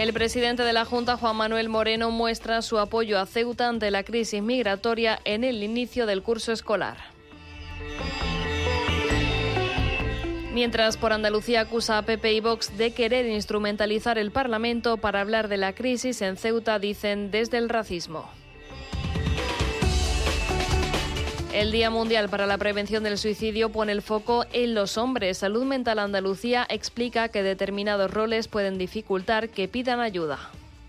El presidente de la Junta, Juan Manuel Moreno, muestra su apoyo a Ceuta ante la crisis migratoria en el inicio del curso escolar. Mientras, por Andalucía acusa a PP y Vox de querer instrumentalizar el Parlamento para hablar de la crisis en Ceuta, dicen desde el racismo. El Día Mundial para la Prevención del Suicidio pone el foco en los hombres. Salud Mental Andalucía explica que determinados roles pueden dificultar que pidan ayuda.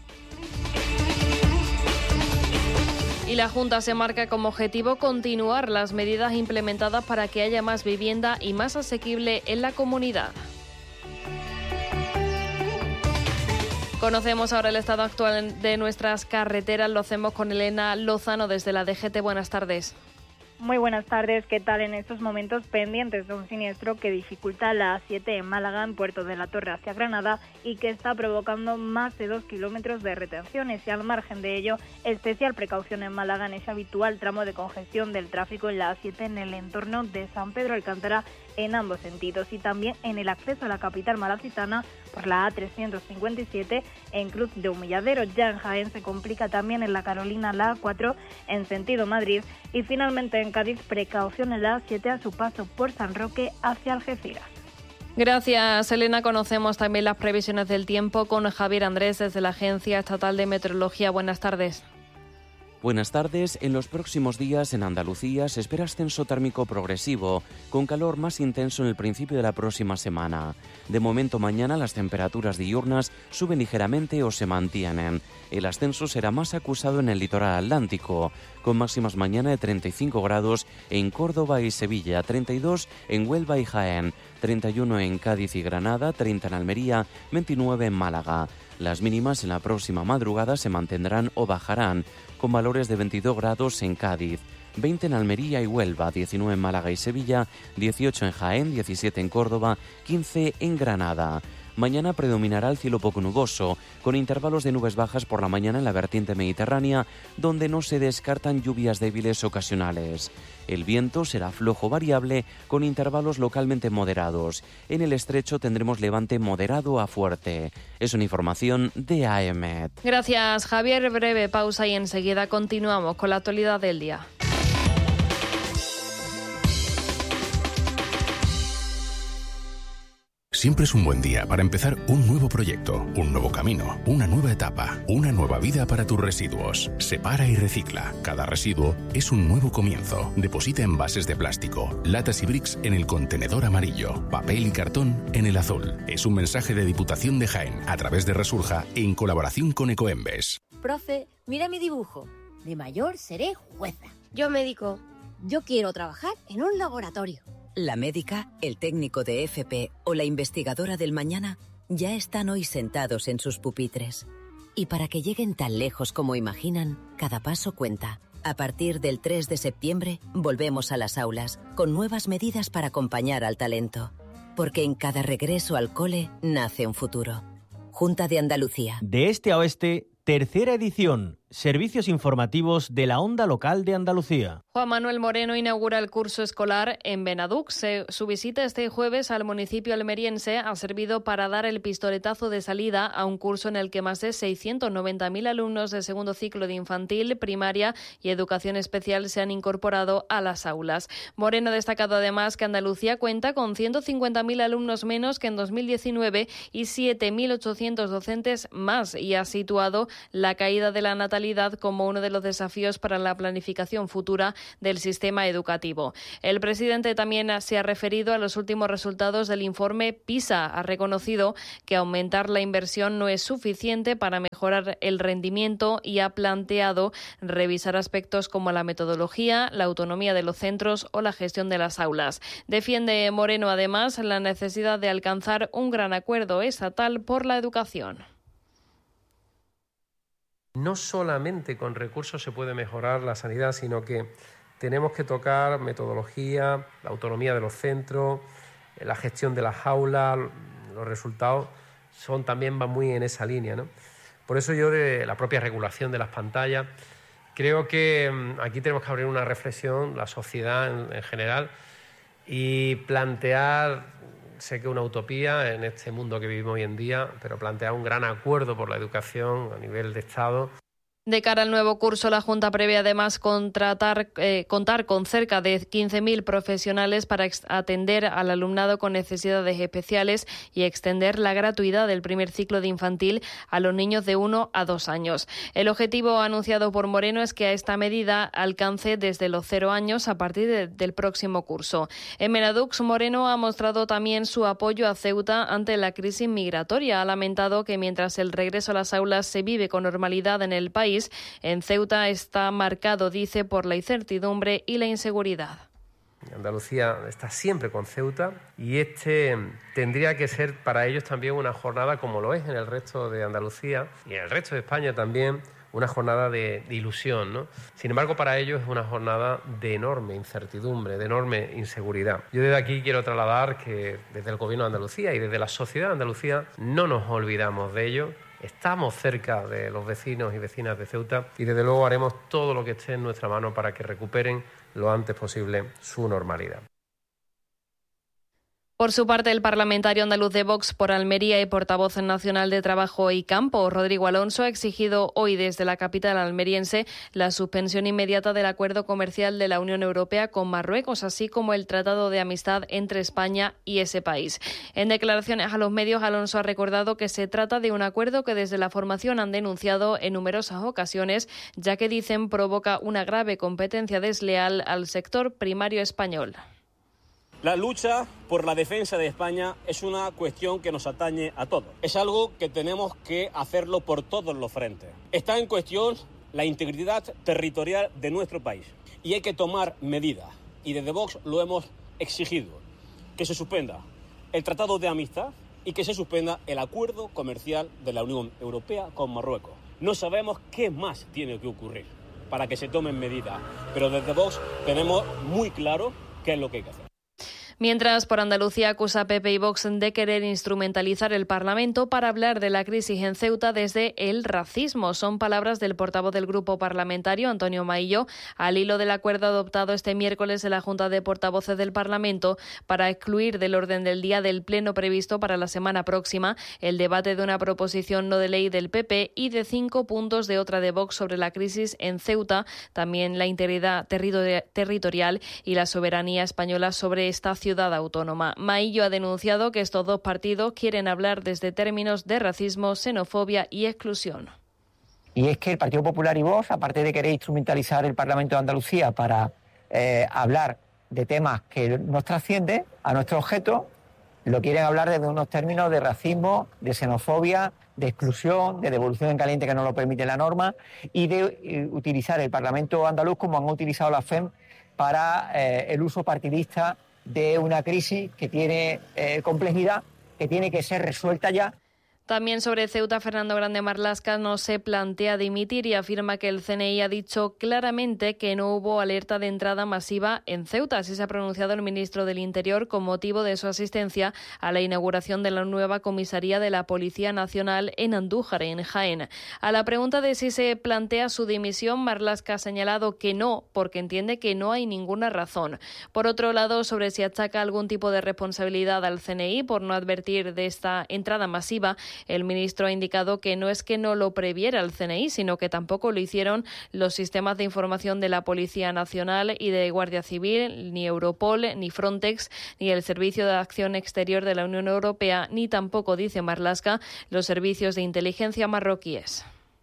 Y la Junta se marca como objetivo continuar las medidas implementadas para que haya más vivienda y más asequible en la comunidad. Conocemos ahora el estado actual de nuestras carreteras. Lo hacemos con Elena Lozano desde la DGT. Buenas tardes. Muy buenas tardes, ¿qué tal? En estos momentos pendientes de un siniestro que dificulta la A7 en Málaga, en Puerto de la Torre hacia Granada, y que está provocando más de 2 kilómetros de retenciones. Y al margen de ello, especial precaución en Málaga en ese habitual tramo de congestión del tráfico en la A7 en el entorno de San Pedro Alcántara en ambos sentidos, y también en el acceso a la capital malacitana por la A357 en Cruz de Humilladero. Ya en Jaén se complica también en la Carolina la A4 en sentido Madrid, y finalmente en Cádiz precaución en la A7 a su paso por San Roque hacia Algeciras. Gracias, Elena. Conocemos también las previsiones del tiempo con Javier Andrés desde la Agencia Estatal de Meteorología. Buenas tardes. Buenas tardes. En los próximos días en Andalucía se espera ascenso térmico progresivo, con calor más intenso en el principio de la próxima semana. De momento, mañana las temperaturas diurnas suben ligeramente o se mantienen. El ascenso será más acusado en el litoral atlántico, con máximas mañana de 35 grados en Córdoba y Sevilla, 32 en Huelva y Jaén, 31 en Cádiz y Granada, 30 en Almería, 29 en Málaga. Las mínimas en la próxima madrugada se mantendrán o bajarán, con valores de 22 grados en Cádiz, 20 en Almería y Huelva, 19 en Málaga y Sevilla, 18 en Jaén, 17 en Córdoba, 15 en Granada. Mañana predominará el cielo poco nuboso, con intervalos de nubes bajas por la mañana en la vertiente mediterránea, donde no se descartan lluvias débiles ocasionales. El viento será flojo variable, con intervalos localmente moderados. En el estrecho tendremos levante moderado a fuerte. Es una información de AEMET. Gracias, Javier. Breve pausa y enseguida continuamos con la actualidad del día. Siempre es un buen día para empezar un nuevo proyecto, un nuevo camino, una nueva etapa, una nueva vida para tus residuos. Separa y recicla. Cada residuo es un nuevo comienzo. Deposita envases de plástico, latas y bricks en el contenedor amarillo, papel y cartón en el azul. Es un mensaje de Diputación de Jaén a través de Resurja en colaboración con Ecoembes. Profe, mira mi dibujo. De mayor seré jueza. Yo médico. Yo quiero trabajar en un laboratorio. La médica, el técnico de FP o la investigadora del mañana ya están hoy sentados en sus pupitres. Y para que lleguen tan lejos como imaginan, cada paso cuenta. A partir del 3 de septiembre, volvemos a las aulas, con nuevas medidas para acompañar al talento. Porque en cada regreso al cole nace un futuro. Junta de Andalucía. De este a oeste, tercera edición. Servicios informativos de la Onda Local de Andalucía. Juan Manuel Moreno inaugura el curso escolar en Benadux. Su visita este jueves al municipio almeriense ha servido para dar el pistoletazo de salida a un curso en el que más de 690.000 alumnos de segundo ciclo de infantil, primaria y educación especial se han incorporado a las aulas. Moreno ha destacado además que Andalucía cuenta con 150.000 alumnos menos que en 2019 y 7.800 docentes más, y ha situado la caída de la natalidad como uno de los desafíos para la planificación futura del sistema educativo. El presidente también se ha referido a los últimos resultados del informe PISA. Ha reconocido que aumentar la inversión no es suficiente para mejorar el rendimiento y ha planteado revisar aspectos como la metodología, la autonomía de los centros o la gestión de las aulas. Defiende Moreno además la necesidad de alcanzar un gran acuerdo estatal por la educación. No solamente con recursos se puede mejorar la sanidad, sino que tenemos que tocar metodología, la autonomía de los centros, la gestión de las aulas. Los resultados van muy en esa línea, ¿no? Por eso yo, de la propia regulación de las pantallas, creo que aquí tenemos que abrir una reflexión, la sociedad en general, y plantear sé que es una utopía en este mundo que vivimos hoy en día, pero plantea un gran acuerdo por la educación a nivel de Estado. De cara al nuevo curso, la Junta prevé además contar con cerca de 15.000 profesionales para atender al alumnado con necesidades especiales y extender la gratuidad del primer ciclo de infantil a los niños de 1 a 2 años. El objetivo anunciado por Moreno es que a esta medida alcance desde los 0 años a partir del próximo curso. En Benadux, Moreno ha mostrado también su apoyo a Ceuta ante la crisis migratoria. Ha lamentado que mientras el regreso a las aulas se vive con normalidad en el país, en Ceuta está marcado, dice, por la incertidumbre y la inseguridad. Andalucía está siempre con Ceuta y tendría que ser para ellos también una jornada, como lo es en el resto de Andalucía y en el resto de España también, una jornada de ilusión, ¿no? Sin embargo, para ellos es una jornada de enorme incertidumbre, de enorme inseguridad. Yo desde aquí quiero trasladar que desde el Gobierno de Andalucía y desde la sociedad de Andalucía no nos olvidamos de ello. Estamos cerca de los vecinos y vecinas de Ceuta y desde luego haremos todo lo que esté en nuestra mano para que recuperen lo antes posible su normalidad. Por su parte, el parlamentario andaluz de Vox por Almería y portavoz nacional de Trabajo y Campo, Rodrigo Alonso, ha exigido hoy desde la capital almeriense la suspensión inmediata del acuerdo comercial de la Unión Europea con Marruecos, así como el tratado de amistad entre España y ese país. En declaraciones a los medios, Alonso ha recordado que se trata de un acuerdo que desde la formación han denunciado en numerosas ocasiones, ya que dicen provoca una grave competencia desleal al sector primario español. La lucha por la defensa de España es una cuestión que nos atañe a todos. Es algo que tenemos que hacerlo por todos los frentes. Está en cuestión la integridad territorial de nuestro país y hay que tomar medidas. Y desde Vox lo hemos exigido. Que se suspenda el Tratado de Amistad y que se suspenda el acuerdo comercial de la Unión Europea con Marruecos. No sabemos qué más tiene que ocurrir para que se tomen medidas, pero desde Vox tenemos muy claro qué es lo que hay que hacer. Mientras, por Andalucía acusa a PP y Vox de querer instrumentalizar el Parlamento para hablar de la crisis en Ceuta desde el racismo. Son palabras del portavoz del grupo parlamentario, Antonio Maillo, al hilo del acuerdo adoptado este miércoles en la Junta de Portavoces del Parlamento para excluir del orden del día del pleno previsto para la semana próxima el debate de una proposición no de ley del PP y de 5 puntos de otra de Vox sobre la crisis en Ceuta, también la integridad territorial y la soberanía española sobre esta ciudad autónoma. Maillo ha denunciado que estos dos partidos quieren hablar desde términos de racismo, xenofobia y exclusión. Y es que el Partido Popular y Vox, aparte de querer instrumentalizar el Parlamento de Andalucía para hablar de temas que nos trascienden a nuestro objeto, lo quieren hablar desde unos términos de racismo, de xenofobia, de exclusión, de devolución en caliente que no lo permite la norma y de utilizar el Parlamento andaluz como han utilizado la FEM para el uso partidista de una crisis que tiene complejidad, que tiene que ser resuelta ya. También sobre Ceuta, Fernando Grande Marlaska no se plantea dimitir y afirma que el CNI ha dicho claramente que no hubo alerta de entrada masiva en Ceuta. Así se ha pronunciado el ministro del Interior con motivo de su asistencia a la inauguración de la nueva comisaría de la Policía Nacional en Andújar, en Jaén. A la pregunta de si se plantea su dimisión, Marlaska ha señalado que no, porque entiende que no hay ninguna razón. Por otro lado, sobre si achaca algún tipo de responsabilidad al CNI por no advertir de esta entrada masiva, el ministro ha indicado que no es que no lo previera el CNI, sino que tampoco lo hicieron los sistemas de información de la Policía Nacional y de Guardia Civil, ni Europol, ni Frontex, ni el Servicio de Acción Exterior de la Unión Europea, ni tampoco, dice Marlaska, los servicios de inteligencia marroquíes.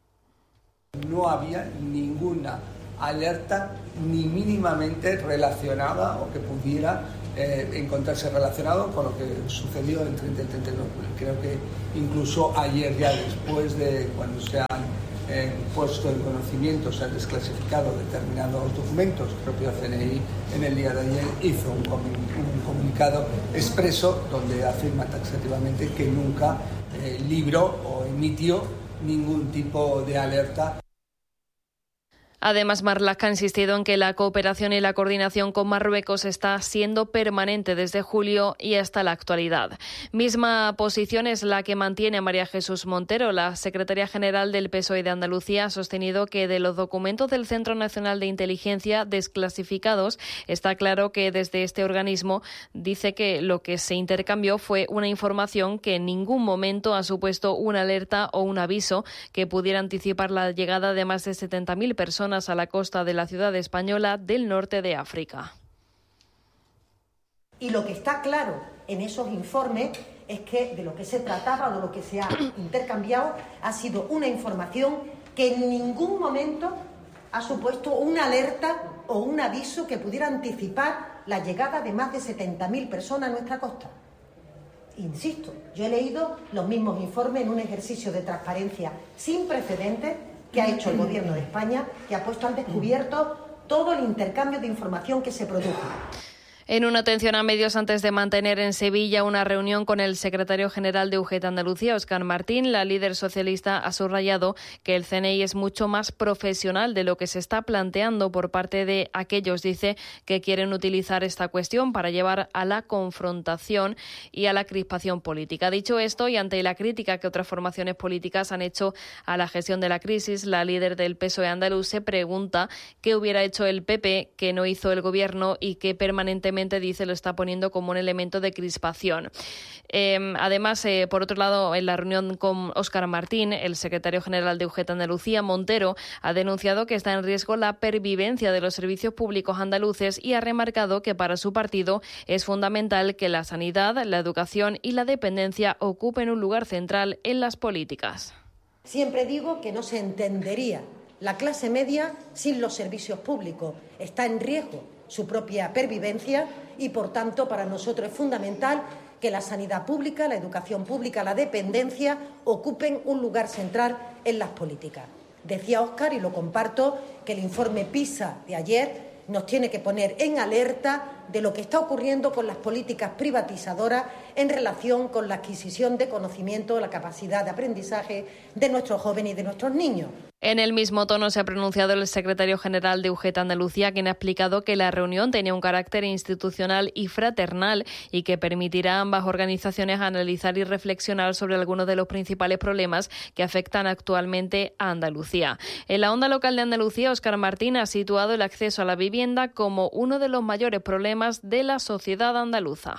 No había ninguna alerta ni mínimamente relacionada o que pudiera encontrarse relacionado con lo que sucedió el 30 y 31 de julio. Creo que incluso ayer, ya después de cuando se han puesto en conocimiento, se han desclasificado determinados documentos, el propio CNI en el día de ayer hizo un comunicado expreso donde afirma taxativamente que nunca libró o emitió ningún tipo de alerta. Además, Marlaska ha insistido en que la cooperación y la coordinación con Marruecos está siendo permanente desde julio y hasta la actualidad. Misma posición es la que mantiene María Jesús Montero. La secretaria general del PSOE de Andalucía ha sostenido que de los documentos del Centro Nacional de Inteligencia desclasificados está claro que desde este organismo dice que lo que se intercambió fue una información que en ningún momento ha supuesto una alerta o un aviso que pudiera anticipar la llegada de más de 70.000 personas a la costa de la ciudad española del norte de África. Y lo que está claro en esos informes es que de lo que se trataba o de lo que se ha intercambiado ha sido una información que en ningún momento ha supuesto una alerta o un aviso que pudiera anticipar la llegada de más de 70.000 personas a nuestra costa. Insisto, yo he leído los mismos informes en un ejercicio de transparencia sin precedentes que ha hecho el Gobierno de España, que ha puesto al descubierto todo el intercambio de información que se produjo. En una atención a medios antes de mantener en Sevilla una reunión con el secretario general de UGT Andalucía, Óscar Martín, la líder socialista ha subrayado que el CNI es mucho más profesional de lo que se está planteando por parte de aquellos, dice, que quieren utilizar esta cuestión para llevar a la confrontación y a la crispación política. Dicho esto, y ante la crítica que otras formaciones políticas han hecho a la gestión de la crisis, la líder del PSOE andaluz se pregunta qué hubiera hecho el PP que no hizo el Gobierno y que permanentemente, dice, lo está poniendo como un elemento de crispación. Además, por otro lado, en la reunión con Óscar Martín, el secretario general de UGT Andalucía, Montero, ha denunciado que está en riesgo la pervivencia de los servicios públicos andaluces y ha remarcado que para su partido es fundamental que la sanidad, la educación y la dependencia ocupen un lugar central en las políticas. Siempre digo que no se entendería la clase media sin los servicios públicos. Está en riesgo su propia pervivencia y, por tanto, para nosotros es fundamental que la sanidad pública, la educación pública, la dependencia ocupen un lugar central en las políticas. Decía Óscar, y lo comparto, que el informe PISA de ayer nos tiene que poner en alerta de lo que está ocurriendo con las políticas privatizadoras en relación con la adquisición de conocimiento, la capacidad de aprendizaje de nuestros jóvenes y de nuestros niños. En el mismo tono se ha pronunciado el secretario general de UGT Andalucía, quien ha explicado que la reunión tenía un carácter institucional y fraternal y que permitirá a ambas organizaciones analizar y reflexionar sobre algunos de los principales problemas que afectan actualmente a Andalucía. En la onda local de Andalucía, Óscar Martín ha situado el acceso a la vivienda como uno de los mayores problemas de la sociedad andaluza.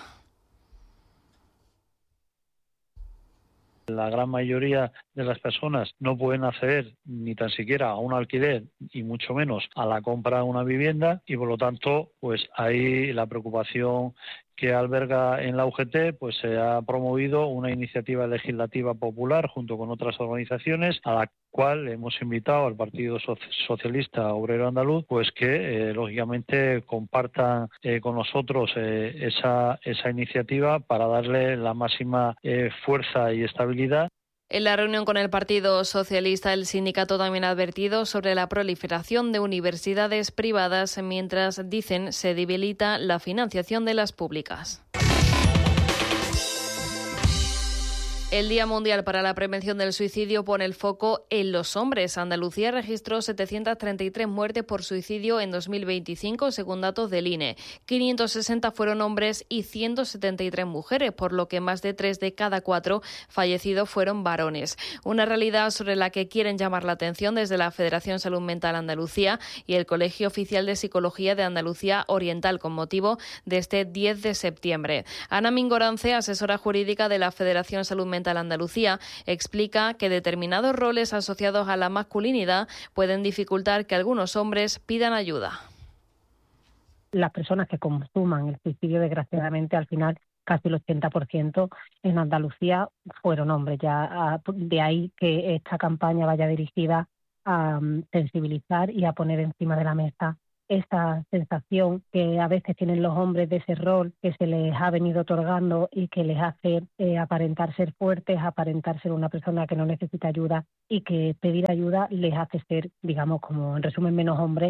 La gran mayoría de las personas no pueden acceder ni tan siquiera a un alquiler y mucho menos a la compra de una vivienda y por lo tanto pues ahí la preocupación que alberga en la UGT, pues se ha promovido una iniciativa legislativa popular junto con otras organizaciones a la cual hemos invitado al Partido Socialista Obrero Andaluz, pues que lógicamente compartan con nosotros esa iniciativa para darle la máxima fuerza y estabilidad. En la reunión con el Partido Socialista, el sindicato también ha advertido sobre la proliferación de universidades privadas mientras, dicen, se debilita la financiación de las públicas. El Día Mundial para la Prevención del Suicidio pone el foco en los hombres. Andalucía registró 733 muertes por suicidio en 2025, según datos del INE. 560 fueron hombres y 173 mujeres, por lo que más de 3 de cada 4 fallecidos fueron varones. Una realidad sobre la que quieren llamar la atención desde la Federación Salud Mental Andalucía y el Colegio Oficial de Psicología de Andalucía Oriental, con motivo de este 10 de septiembre. Ana Mingorance, asesora jurídica de la Federación Salud Mental Andalucía, explica que determinados roles asociados a la masculinidad pueden dificultar que algunos hombres pidan ayuda. Las personas que consuman el suicidio, desgraciadamente, al final casi el 80% en Andalucía fueron hombres. Ya de ahí que esta campaña vaya dirigida a sensibilizar y a poner encima de la mesa esta sensación que a veces tienen los hombres de ese rol que se les ha venido otorgando y que les hace aparentar ser fuertes, aparentar ser una persona que no necesita ayuda y que pedir ayuda les hace ser, digamos, como en resumen, menos hombres.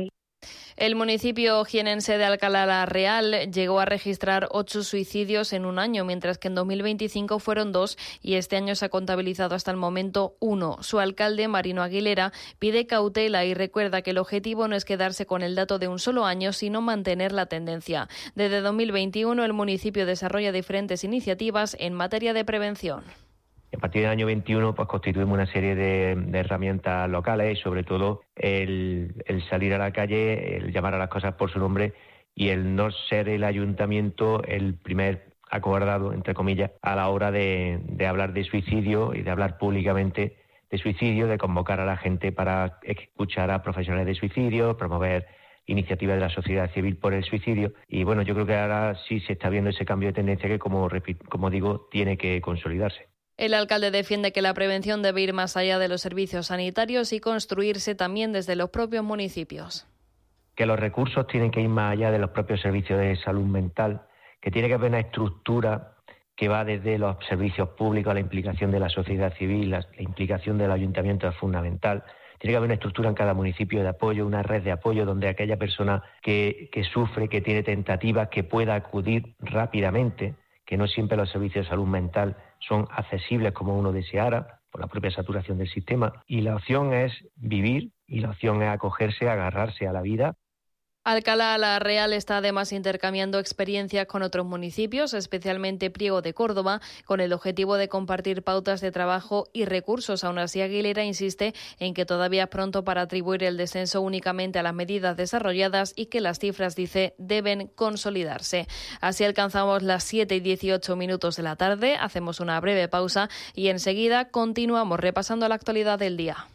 El municipio jienense de Alcalá la Real llegó a registrar 8 suicidios en un año, mientras que en 2025 fueron 2 y este año se ha contabilizado hasta el momento 1. Su alcalde, Marino Aguilera, pide cautela y recuerda que el objetivo no es quedarse con el dato de un solo año, sino mantener la tendencia. Desde 2021 el municipio desarrolla diferentes iniciativas en materia de prevención. A partir del año 21 pues constituimos una serie de herramientas locales y sobre todo el salir a la calle, el llamar a las cosas por su nombre y el no ser el ayuntamiento el primer acobardado, entre comillas, a la hora de hablar de suicidio y de hablar públicamente de suicidio, de convocar a la gente para escuchar a profesionales de suicidio, promover iniciativas de la sociedad civil por el suicidio. Y bueno, yo creo que ahora sí se está viendo ese cambio de tendencia que, como digo, tiene que consolidarse. El alcalde defiende que la prevención debe ir más allá de los servicios sanitarios y construirse también desde los propios municipios. Que los recursos tienen que ir más allá de los propios servicios de salud mental, que tiene que haber una estructura que va desde los servicios públicos, la implicación de la sociedad civil, la implicación del ayuntamiento es fundamental. Tiene que haber una estructura en cada municipio de apoyo, una red de apoyo donde aquella persona que sufre, que tiene tentativas, que pueda acudir rápidamente, que no siempre los servicios de salud mental son accesibles como uno deseara por la propia saturación del sistema. Y la opción es vivir y la opción es acogerse, agarrarse a la vida. Alcalá la Real está además intercambiando experiencias con otros municipios, especialmente Priego de Córdoba, con el objetivo de compartir pautas de trabajo y recursos. Aún así, Aguilera insiste en que todavía es pronto para atribuir el descenso únicamente a las medidas desarrolladas y que las cifras, dice, deben consolidarse. Así alcanzamos las 7:18 de la tarde, hacemos una breve pausa y enseguida continuamos repasando la actualidad del día.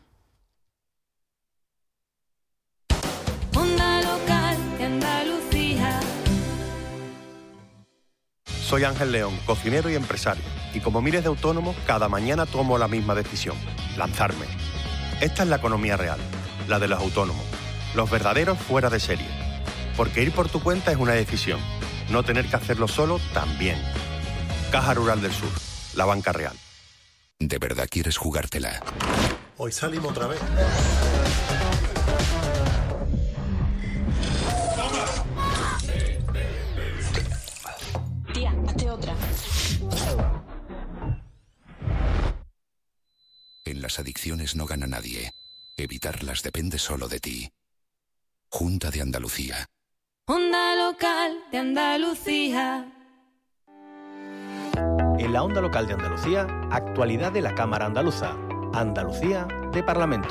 Soy Ángel León, cocinero y empresario, y como miles de autónomos, cada mañana tomo la misma decisión, lanzarme. Esta es la economía real, la de los autónomos, los verdaderos fuera de serie. Porque ir por tu cuenta es una decisión, no tener que hacerlo solo también. Caja Rural del Sur, la banca real. ¿De verdad quieres jugártela? Hoy salimos otra vez. Otra. En las adicciones no gana nadie. Evitarlas depende solo de ti. Junta de Andalucía. Onda Local de Andalucía. En la Onda Local de Andalucía, actualidad de la Cámara Andaluza. Andalucía de Parlamento.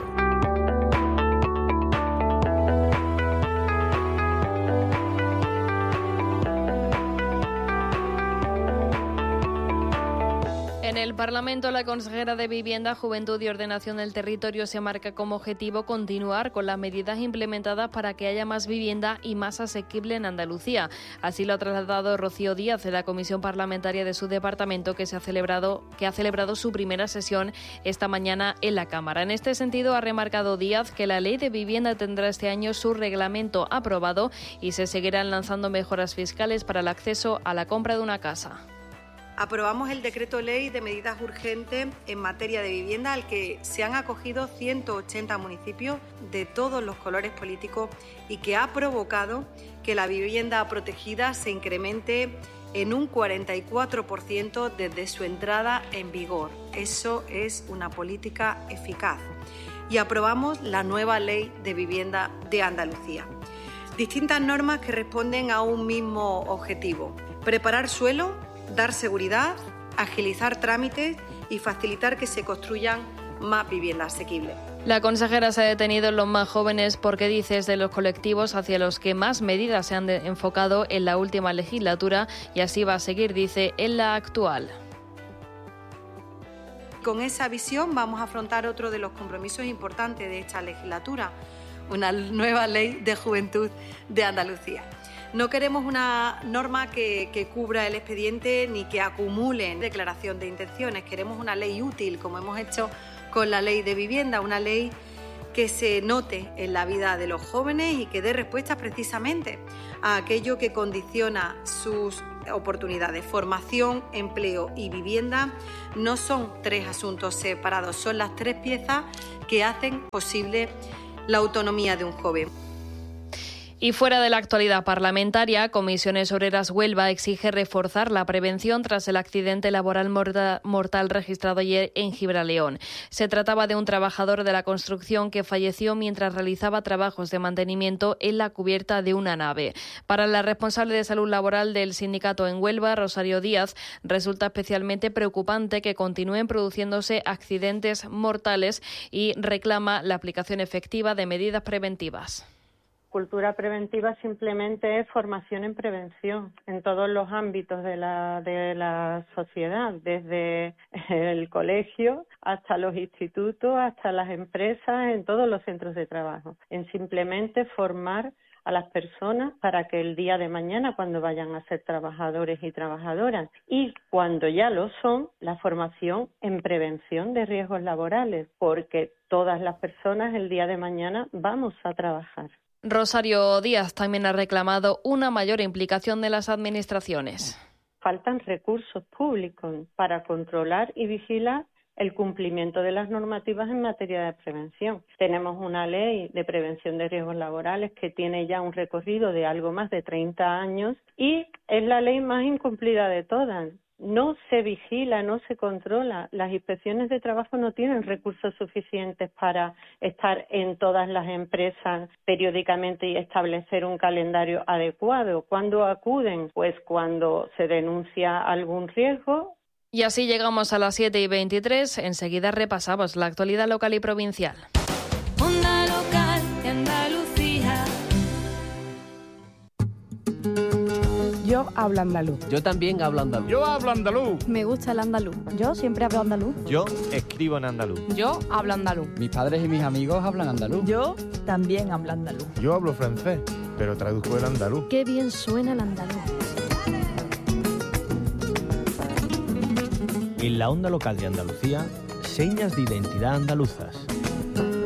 En el Parlamento, la consejera de Vivienda, Juventud y Ordenación del Territorio se marca como objetivo continuar con las medidas implementadas para que haya más vivienda y más asequible en Andalucía. Así lo ha trasladado Rocío Díaz de la Comisión Parlamentaria de su departamento, que ha celebrado su primera sesión esta mañana en la Cámara. En este sentido, ha remarcado Díaz que la Ley de Vivienda tendrá este año su reglamento aprobado y se seguirán lanzando mejoras fiscales para el acceso a la compra de una casa. Aprobamos el Decreto Ley de Medidas Urgentes en materia de vivienda al que se han acogido 180 municipios de todos los colores políticos y que ha provocado que la vivienda protegida se incremente en un 44% desde su entrada en vigor. Eso es una política eficaz. Y aprobamos la nueva Ley de Vivienda de Andalucía. Distintas normas que responden a un mismo objetivo: preparar suelo, dar seguridad, agilizar trámites y facilitar que se construyan más viviendas asequibles. La consejera se ha detenido en los más jóvenes porque dice es de los colectivos hacia los que más medidas se han enfocado en la última legislatura y así va a seguir, dice, en la actual. Con esa visión vamos a afrontar otro de los compromisos importantes de esta legislatura, una nueva Ley de Juventud de Andalucía. No queremos una norma que cubra el expediente ni que acumule declaración de intenciones. Queremos una ley útil, como hemos hecho con la Ley de Vivienda, una ley que se note en la vida de los jóvenes y que dé respuesta precisamente a aquello que condiciona sus oportunidades. Formación, empleo y vivienda no son tres asuntos separados, son las tres piezas que hacen posible la autonomía de un joven. Y fuera de la actualidad parlamentaria, Comisiones Obreras Huelva exige reforzar la prevención tras el accidente laboral mortal registrado ayer en Gibraleón. Se trataba de un trabajador de la construcción que falleció mientras realizaba trabajos de mantenimiento en la cubierta de una nave. Para la responsable de salud laboral del sindicato en Huelva, Rosario Díaz, resulta especialmente preocupante que continúen produciéndose accidentes mortales y reclama la aplicación efectiva de medidas preventivas. Cultura preventiva simplemente es formación en prevención en todos los ámbitos de la sociedad, desde el colegio hasta los institutos, hasta las empresas, en todos los centros de trabajo. En simplemente formar a las personas para que el día de mañana, cuando vayan a ser trabajadores y trabajadoras, y cuando ya lo son, la formación en prevención de riesgos laborales, porque todas las personas el día de mañana vamos a trabajar. Rosario Díaz también ha reclamado una mayor implicación de las administraciones. Faltan recursos públicos para controlar y vigilar el cumplimiento de las normativas en materia de prevención. Tenemos una ley de prevención de riesgos laborales que tiene ya un recorrido de algo más de 30 años y es la ley más incumplida de todas. No se vigila, no se controla. Las inspecciones de trabajo no tienen recursos suficientes para estar en todas las empresas periódicamente y establecer un calendario adecuado. ¿Cuándo acuden? Pues cuando se denuncia algún riesgo. Y así llegamos a las 7:23. Enseguida repasamos la actualidad local y provincial. Onda local de Andalucía. Yo hablo andaluz. Yo también hablo andaluz. Yo hablo andaluz. Me gusta el andaluz. Yo siempre hablo andaluz. Yo escribo en andaluz. Yo hablo andaluz. Mis padres y mis amigos hablan andaluz. Yo también hablo andaluz. Yo hablo francés, pero traduzco el andaluz. Qué bien suena el andaluz. En la onda local de Andalucía, señas de identidad andaluzas.